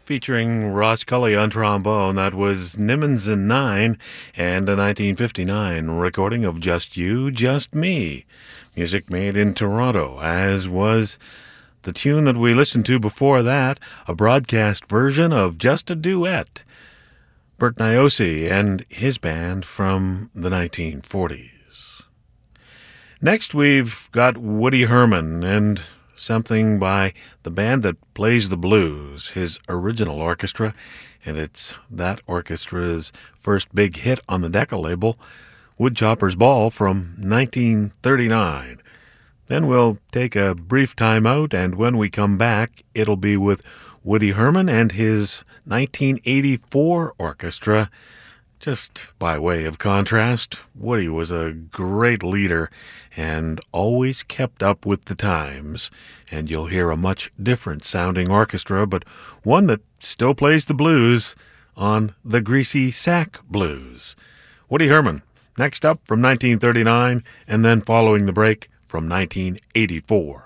featuring Ross Cully on trombone. That was Nimmons and Nine and a 1959 recording of Just You, Just Me. Music made in Toronto, as was the tune that we listened to before that, a broadcast version of Just a Duet. Bert Niosi and his band from the 1940s. Next, we've got Woody Herman and something by the band that plays the blues, his original orchestra, and it's that orchestra's first big hit on the Decca label, Woodchopper's Ball from 1939. Then we'll take a brief time out, and when we come back, it'll be with Woody Herman and his 1984 orchestra. Just by way of contrast, Woody was a great leader and always kept up with the times, and you'll hear a much different sounding orchestra, but one that still plays the blues on the Greasy Sack Blues. Woody Herman, next up from 1939, and then following the break from 1984.